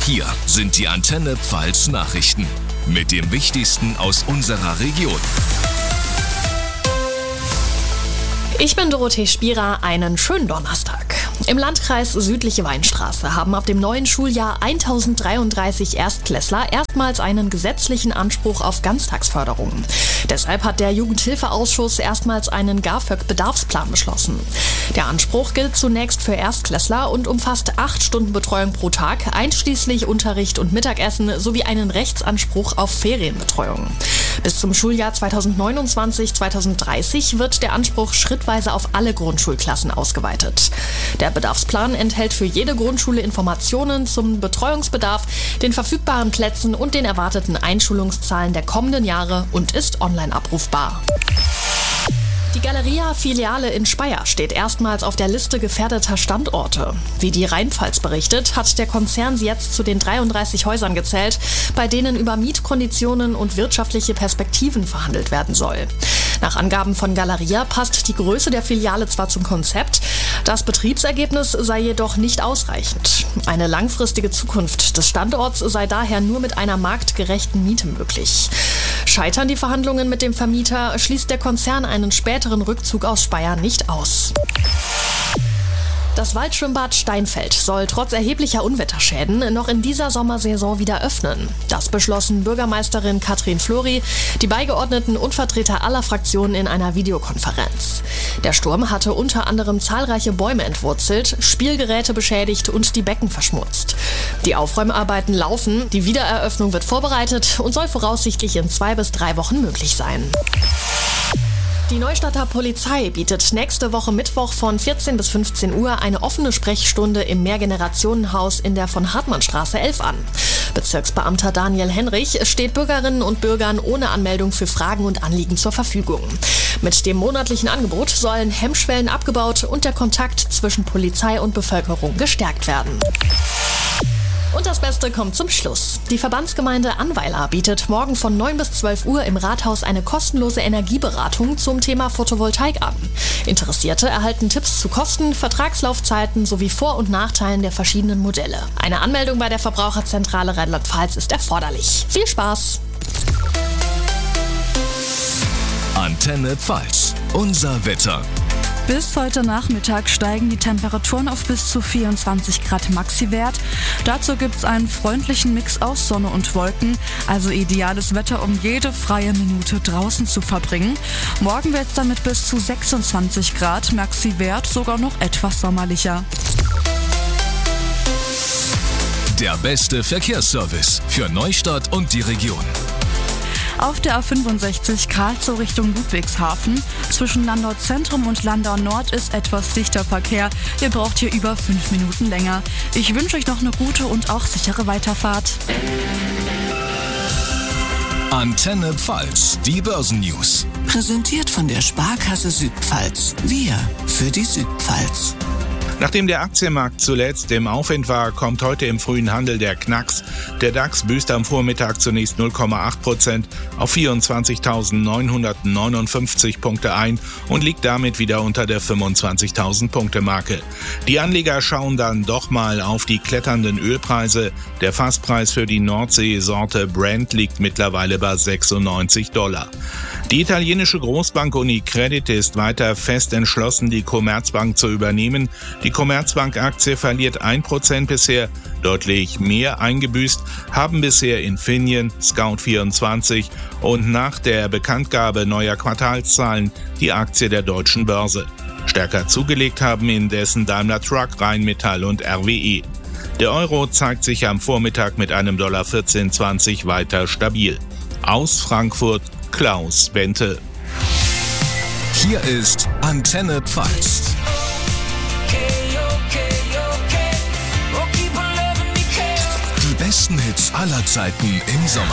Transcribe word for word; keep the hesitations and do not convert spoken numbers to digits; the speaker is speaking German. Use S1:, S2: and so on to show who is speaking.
S1: Hier sind die Antenne Pfalz Nachrichten mit dem Wichtigsten aus unserer Region.
S2: Ich bin Dorothee Spierer, einen schönen Donnerstag. Im Landkreis Südliche Weinstraße haben ab dem neuen Schuljahr tausenddreiunddreißig Erstklässler erstmals einen gesetzlichen Anspruch auf Ganztagsförderung. Deshalb hat der Jugendhilfeausschuss erstmals einen GAföG-Bedarfsplan beschlossen. Der Anspruch gilt zunächst für Erstklässler und umfasst acht Stunden Betreuung pro Tag, einschließlich Unterricht und Mittagessen sowie einen Rechtsanspruch auf Ferienbetreuung. Bis zum Schuljahr zweitausendneunundzwanzig zweitausenddreißig wird der Anspruch schrittweise auf alle Grundschulklassen ausgeweitet. Der Bedarfsplan enthält für jede Grundschule Informationen zum Betreuungsbedarf, den verfügbaren Plätzen und den erwarteten Einschulungszahlen der kommenden Jahre und ist online abrufbar. Die Galeria-Filiale in Speyer steht erstmals auf der Liste gefährdeter Standorte. Wie die Rheinpfalz berichtet, hat der Konzern sie jetzt zu den dreiunddreißig Häusern gezählt, bei denen über Mietkonditionen und wirtschaftliche Perspektiven verhandelt werden soll. Nach Angaben von Galeria passt die Größe der Filiale zwar zum Konzept, das Betriebsergebnis sei jedoch nicht ausreichend. Eine langfristige Zukunft des Standorts sei daher nur mit einer marktgerechten Miete möglich. Scheitern die Verhandlungen mit dem Vermieter, schließt der Konzern einen späteren Rückzug aus Speyer nicht aus. Das Waldschwimmbad Steinfeld soll trotz erheblicher Unwetterschäden noch in dieser Sommersaison wieder öffnen. Das beschlossen Bürgermeisterin Katrin Flori, die Beigeordneten und Vertreter aller Fraktionen in einer Videokonferenz. Der Sturm hatte unter anderem zahlreiche Bäume entwurzelt, Spielgeräte beschädigt und die Becken verschmutzt. Die Aufräumarbeiten laufen, die Wiedereröffnung wird vorbereitet und soll voraussichtlich in zwei bis drei Wochen möglich sein. Die Neustadter Polizei bietet nächste Woche Mittwoch von vierzehn bis fünfzehn Uhr eine offene Sprechstunde im Mehrgenerationenhaus in der von Hartmannstraße elf an. Bezirksbeamter Daniel Henrich steht Bürgerinnen und Bürgern ohne Anmeldung für Fragen und Anliegen zur Verfügung. Mit dem monatlichen Angebot sollen Hemmschwellen abgebaut und der Kontakt zwischen Polizei und Bevölkerung gestärkt werden. Und das Beste kommt zum Schluss. Die Verbandsgemeinde Annweiler bietet morgen von neun bis zwölf Uhr im Rathaus eine kostenlose Energieberatung zum Thema Photovoltaik an. Interessierte erhalten Tipps zu Kosten, Vertragslaufzeiten sowie Vor- und Nachteilen der verschiedenen Modelle. Eine Anmeldung bei der Verbraucherzentrale Rheinland-Pfalz ist erforderlich. Viel Spaß!
S1: Antenne Pfalz, unser Wetter.
S3: Bis heute Nachmittag steigen die Temperaturen auf bis zu vierundzwanzig Grad Maxiwert. Dazu gibt es einen freundlichen Mix aus Sonne und Wolken, also ideales Wetter, um jede freie Minute draußen zu verbringen. Morgen wird es dann mit bis zu sechsundzwanzig Grad Maxiwert sogar noch etwas sommerlicher.
S1: Der beste Verkehrsservice für Neustadt und die Region.
S3: Auf der A fünfundsechzig Karlsruhe Richtung Ludwigshafen. Zwischen Landau Zentrum und Landau Nord ist etwas dichter Verkehr. Ihr braucht hier über fünf Minuten länger. Ich wünsche euch noch eine gute und auch sichere Weiterfahrt.
S1: Antenne Pfalz, die Börsennews.
S4: Präsentiert von der Sparkasse Südpfalz. Wir für die Südpfalz.
S5: Nachdem der Aktienmarkt zuletzt im Aufwind war, kommt heute im frühen Handel der Knacks. Der DAX büßt am Vormittag zunächst null Komma acht Prozent auf vierundzwanzigtausendneunhundertneunundfünfzig Punkte ein und liegt damit wieder unter der fünfundzwanzigtausend Punkte Marke. Die Anleger schauen dann doch mal auf die kletternden Ölpreise. Der Fasspreis für die Nordsee-Sorte Brent liegt mittlerweile bei sechsundneunzig Dollar. Die italienische Großbank Unicredit ist weiter fest entschlossen, die Commerzbank zu übernehmen. Die Commerzbank-Aktie verliert ein Prozent bisher, deutlich mehr eingebüßt haben bisher Infineon, Scout vierundzwanzig und nach der Bekanntgabe neuer Quartalszahlen die Aktie der Deutschen Börse. Stärker zugelegt haben indessen Daimler Truck, Rheinmetall und R W E. Der Euro zeigt sich am Vormittag mit einem Dollar vierzehn zwanzig weiter stabil. Aus Frankfurt Klaus Bente.
S1: Hier ist Antenne Pfalz. Die besten Hits aller Zeiten im Sommer.